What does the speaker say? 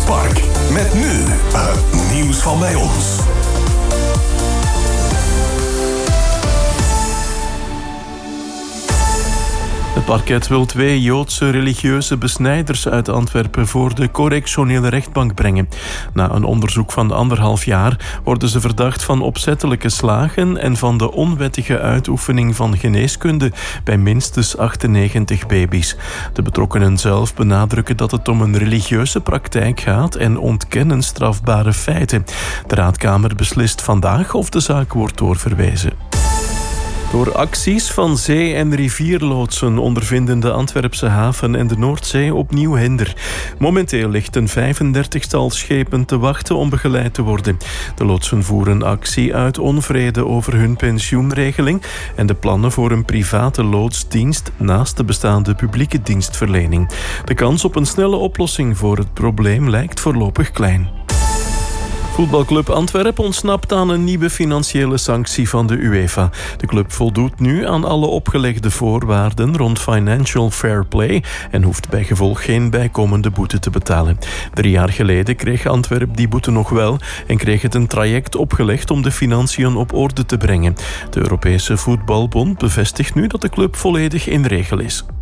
Sportpark. Met nu het nieuws van bij ons. Het parket wil 2 Joodse religieuze besnijders uit Antwerpen voor de correctionele rechtbank brengen. Na een onderzoek van 1,5 jaar worden ze verdacht van opzettelijke slagen en van de onwettige uitoefening van geneeskunde bij minstens 98 baby's. De betrokkenen zelf benadrukken dat het om een religieuze praktijk gaat en ontkennen strafbare feiten. De Raadkamer beslist vandaag of de zaak wordt doorverwezen. Door acties van zee- en rivierloodsen ondervinden de Antwerpse haven en de Noordzee opnieuw hinder. Momenteel ligt een 35-tal schepen te wachten om begeleid te worden. De loodsen voeren actie uit onvrede over hun pensioenregeling en de plannen voor een private loodsdienst naast de bestaande publieke dienstverlening. De kans op een snelle oplossing voor het probleem lijkt voorlopig klein. Voetbalclub Antwerpen ontsnapt aan een nieuwe financiële sanctie van de UEFA. De club voldoet nu aan alle opgelegde voorwaarden rond financial fair play en hoeft bij gevolg geen bijkomende boete te betalen. 3 jaar geleden kreeg Antwerpen die boete nog wel en kreeg het een traject opgelegd om de financiën op orde te brengen. De Europese Voetbalbond bevestigt nu dat de club volledig in regel is.